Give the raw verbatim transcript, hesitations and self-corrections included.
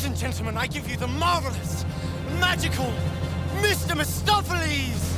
and gentlemen, I give you the marvelous, magical Mister Mistopheles!